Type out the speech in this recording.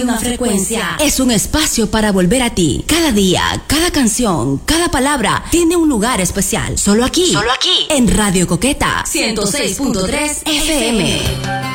Una frecuencia es un espacio para volver a ti. Cada día, cada canción, cada palabra tiene un lugar especial. Solo aquí, en Radio Coqueta 106.3 FM.